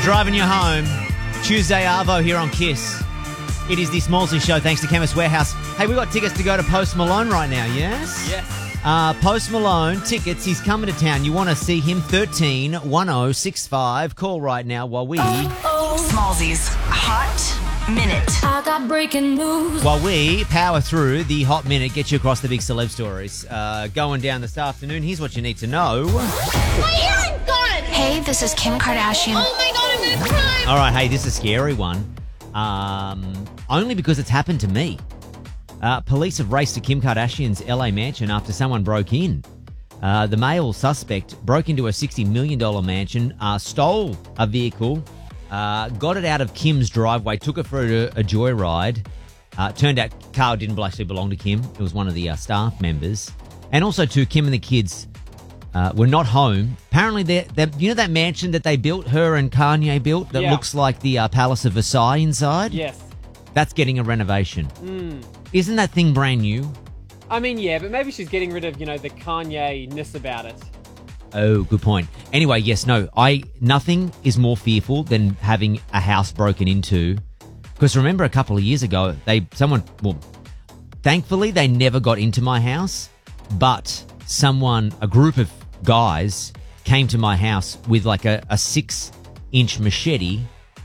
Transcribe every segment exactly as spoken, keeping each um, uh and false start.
driving you home. Tuesday Arvo here on Kiss. It is the Smallsy Show thanks to Chemist Warehouse. Hey, we got tickets to go to Post Malone right now, yes? Yes. Uh, Post Malone, tickets. He's coming to town. You want to see him? thirteen one oh six five. Call right now while we... Smallsy's Hot Minute. I got breaking news. While we power through the Hot Minute, get you across the big celeb stories. Uh, going down this afternoon, here's what you need to know. My earring's gone! Hey, this is Kim Kardashian. Oh my god, I'm gonna cry! All right, hey, this is a scary one. Um, only because it's happened to me. Uh, police have raced to Kim Kardashian's L A mansion after someone broke in. Uh, the male suspect broke into a sixty million dollars mansion, uh, stole a vehicle, uh, got it out of Kim's driveway, took it for a, a joyride. Uh, turned out the car didn't actually belong to Kim. It was one of the uh, staff members. And also, too, Kim and the kids uh, were not home. Apparently, they're, they're, you know that mansion that they built, her and Kanye built, that Yeah. looks like the uh, Palace of Versailles inside? Yes. That's getting a renovation. Mm. Isn't that thing brand new? I mean, yeah, but maybe she's getting rid of, you know, the Kanye-ness about it. Oh, good point. Anyway, yes, no, I nothing is more fearful than having a house broken into. Because remember a couple of years ago, they someone, well, thankfully they never got into my house, but someone, a group of guys came to my house with like a, a six-inch machete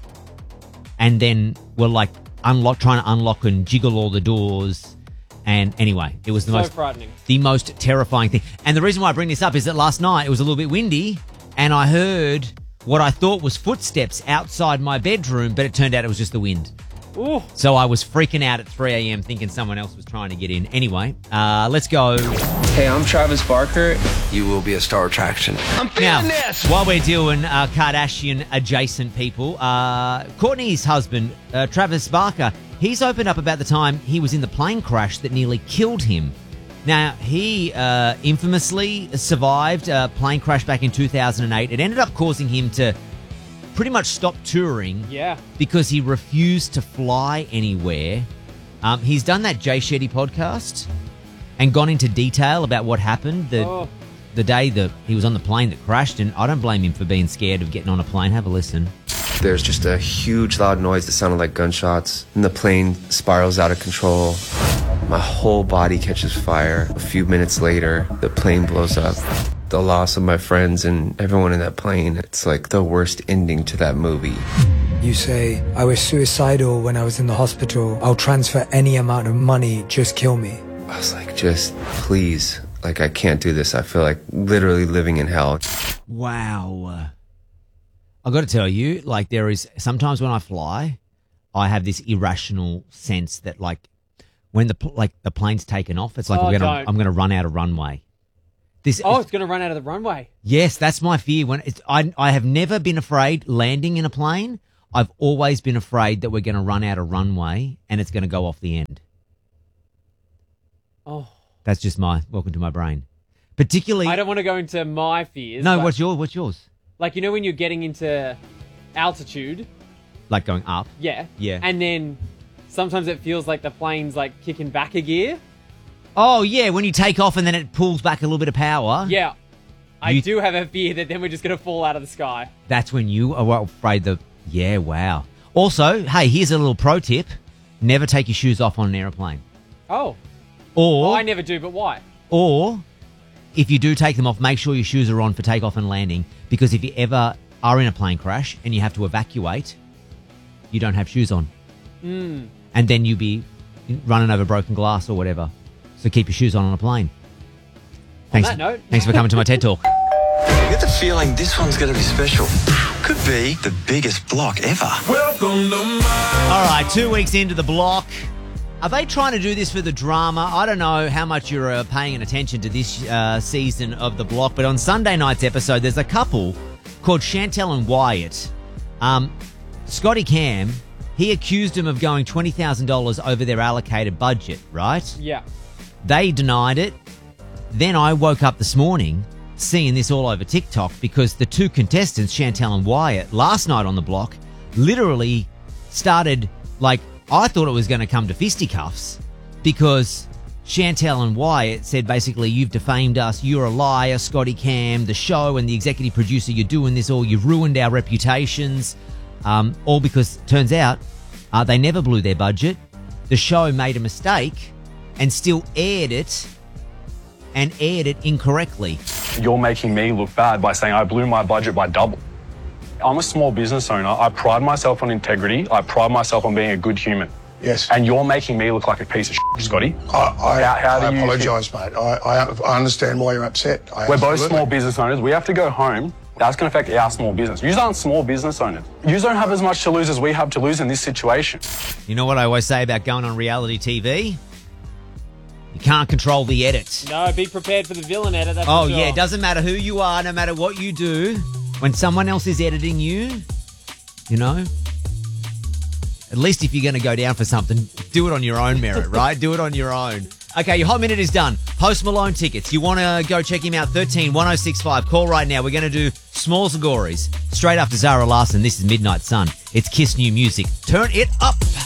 and then were like unlock, trying to unlock and jiggle all the doors. And anyway, it was the So most frightening. the most terrifying thing. And the reason why I bring this up is that last night it was a little bit windy and I heard what I thought was footsteps outside my bedroom, but it turned out it was just the wind. Ooh. So I was freaking out at three a.m. thinking someone else was trying to get in. Anyway, uh, let's go. Hey, I'm Travis Barker. You will be a star attraction. I'm feeling Now, this. while we're doing uh, Kardashian-adjacent people, uh, Kourtney's husband, uh, Travis Barker, he's opened up about the time he was in the plane crash that nearly killed him. Now, he uh, infamously survived a plane crash back in two thousand eight. It ended up causing him to pretty much stop touring Yeah. because he refused to fly anywhere. Um, he's done that Jay Shetty podcast and gone into detail about what happened the Oh. the day that he was on the plane that crashed, and I don't blame him for being scared of getting on a plane. Have a listen. There's just a huge loud noise that sounded like gunshots, and the plane spirals out of control. My whole body catches fire. A few minutes later, the plane blows up. The loss of my friends and everyone in that plane, it's like the worst ending to that movie. You say, I was suicidal when I was in the hospital. I'll transfer any amount of money, just kill me. I was like, just please, like I can't do this. I feel like literally living in hell. Wow. I got to tell you, like there is sometimes when I fly, I have this irrational sense that like when the pl- like the plane's taken off, it's like Oh, we're gonna, don't. I'm going to run out of runway. This, Oh, it's going to run out of the runway. yes, that's my fear. When it's, I I have never been afraid landing in a plane. I've always been afraid that we're going to run out of runway and it's going to go off the end. Oh. That's just my welcome to my brain. Particularly, I don't want to go into my fears. no. but, What's your what's yours? Like, you know when you're getting into altitude? Like going up? Yeah. Yeah. And then sometimes it feels like the plane's like kicking back a gear. Oh yeah, when you take off and then it pulls back a little bit of power. Yeah. I You- do have a fear that then we're just going to fall out of the sky. That's when you are afraid that. Yeah, wow. Also, hey, here's a little pro tip: never take your shoes off on an aeroplane. Oh. Or Oh, I never do, but why? or if you do take them off, make sure your shoes are on for takeoff and landing. Because if you ever are in a plane crash and you have to evacuate, you don't have shoes on, Mm. and then you be running over broken glass or whatever. So keep your shoes on on a plane. Thanks. that note. Thanks for coming to my TED Talk. I get the feeling this one's going to be special. Could be the biggest block ever. All right, two weeks into the block. Are they trying to do this for the drama? I don't know how much you're uh, paying attention to this uh, season of the block, but on Sunday night's episode, there's a couple called Chantel and Wyatt. Um, Scotty Cam, he accused him of going twenty thousand dollars over their allocated budget, right? Yeah. They denied it. Then I woke up this morning seeing this all over TikTok because the two contestants, Chantel and Wyatt, last night on the block, literally started, like, I thought it was going to come to fisticuffs because Chantel and Wyatt said basically, you've defamed us, you're a liar, Scotty Cam, the show and the executive producer, you're doing this all, you've ruined our reputations, um, all because, turns out, uh, they never blew their budget. The show made a mistake and still aired it and aired it incorrectly. You're making me look bad by saying I blew my budget by double. I'm a small business owner. I pride myself on integrity. I pride myself on being a good human. Yes. And you're making me look like a piece of shit, Scotty. I, I, how, how I do you apologise, mate. I, I, I understand why you're upset. I We're both absolutely. small business owners. We have to go home. That's going to affect our small business. You aren't small business owners. You don't have as much to lose as we have to lose in this situation. You know what I always say about going on reality T V? You can't control the edit. No, be prepared for the villain edit. That's Oh, for sure. yeah, it doesn't matter who you are, no matter what you do. When someone else is editing you, you know, at least if you're going to go down for something, do it on your own merit, right? Do it on your own. Okay, your Hot Minute is done. Post Malone tickets. You want to go check him out? thirteen one oh six five. Call right now. We're going to do Smalls and Gories. Straight after Zara Larson, this is Midnight Sun. It's Kiss New Music. Turn it up.